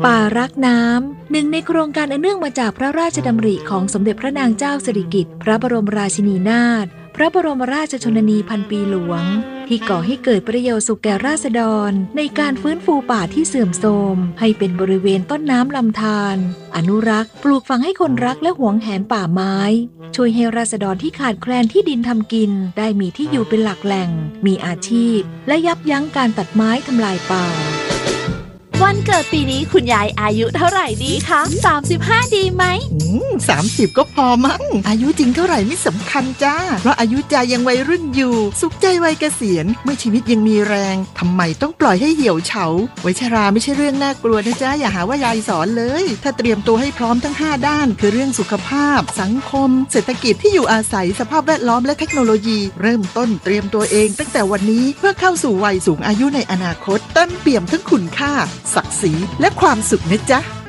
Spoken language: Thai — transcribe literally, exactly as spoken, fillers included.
ป่ารักน้ำหนึ่งในโครงการอันเนื่องมาจากพระราชดำริของสมเด็จพระนางเจ้าสิริกิติ์พระบรมราชินีนาถพระบรมราชชนนีพันปีหลวงที่ก่อให้เกิดประโยชน์สุขแก่ราษฎรในการฟื้นฟูป่าที่เสื่อมโทรมให้เป็นบริเวณต้นน้ำลำธารอนุรักษ์ปลูกฝังให้คนรักและหวงแหนป่าไม้ช่วยให้ราษฎรที่ขาดแคลนที่ดินทำกินได้มีที่อยู่เป็นหลักแหล่งมีอาชีพและยับยั้งการตัดไม้ทำลายป่าวันเกิดปีนี้คุณยายอายุเท่าไหร่ดีคะสามสิบห้าดีไหมอืมสามสิบก็พอมั้งอายุจริงเท่าไหร่ไม่สำคัญจ้าเพราะอายุใจยังวัยรุ่นอยู่สุขใจวัยเกษียณเมื่อชีวิตยังมีแรงทำไมต้องปล่อยให้เหี่ยวเฉาวัยชราไม่ใช่เรื่องน่ากลัวนะจ๊ะอย่าหาว่ายายสอนเลยถ้าเตรียมตัวให้พร้อมทั้งห้าด้านคือเรื่องสุขภาพสังคมเศรษฐกิจที่อยู่อาศัยสภาพแวดล้อมและเทคโนโลยีเริ่มต้นเตรียมตัวเองตั้งแต่วันนี้เพื่อเข้าสู่วัยสูงอายุในอนาคตเต็มเปี่ยมทั้งคุณค่าศักดิ์ศรีและความสุขนะจ๊ะ